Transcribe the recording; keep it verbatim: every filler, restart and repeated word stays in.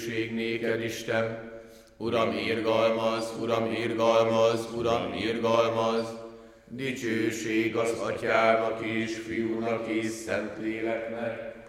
Dicsőség néked, Isten! Uram, irgalmaz, Uram, irgalmaz, Uram, irgalmaz! Dicsőség az Atyának és Fiúnak és Szentléleknek,